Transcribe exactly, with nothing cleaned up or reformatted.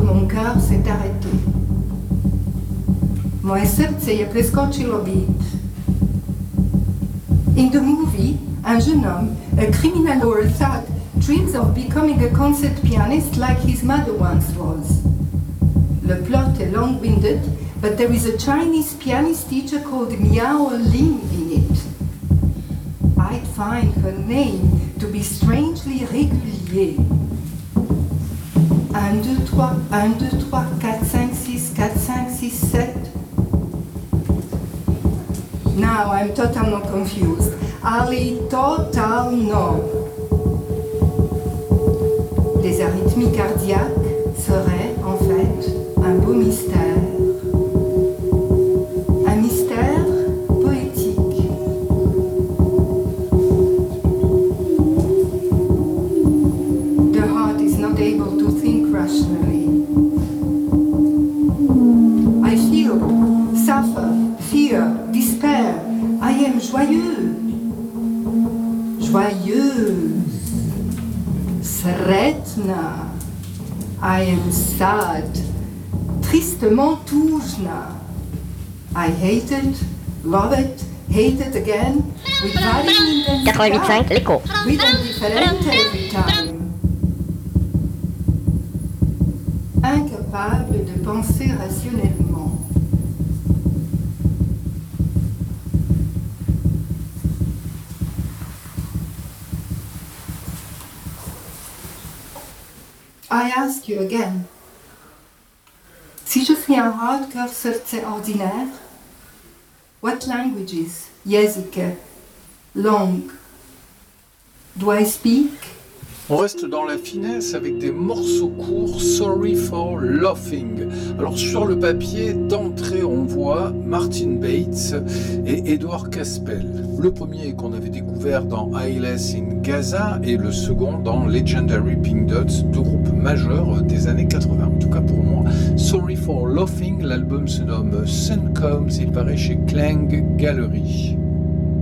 mon cœur s'est arrêté. Moje srce je preskočilo beat. In the movie, un jeune homme, a criminal or a thug, dreams of becoming a concert pianist like his mother once was. The plot is long-winded, but there is a Chinese pianist teacher called Miao Ling in it. I'd find her name to be strangely régulier. un, deux, trois, un, deux, trois, quatre, cinq, six, quatre, cinq, six, sept. Now I'm totalement confused. Ali, total no. Les arythmies cardiaques seraient en fait un beau mystère. Un mystère poétique. The heart is not able to think rationally. I feel, suffer, fear, despair. I am joyeux. Joyeuse. Sretna. I am sad. Tristement tujna. I hate it, love it, hate it again, with varying intensity, quatre-vingt-huit virgule cinq, l'écho. with indifferent every time. Incapable de penser rationnellement. I ask you again. Si je suis un hardcore srce ordinaire, what languages, jeziky, langue, do I speak? On reste dans la finesse avec des morceaux courts, Sorry for Laughing. Alors sur le papier, d'entrée on voit Martin Bates et Edward Caspel. Le premier qu'on avait découvert dans Eyeless in Gaza et le second dans Legendary Pink Dots, deux groupes majeurs des années quatre-vingts, en tout cas pour moi. Sorry for Laughing, l'album se nomme Sun Comes, il paraît chez Clang Gallery.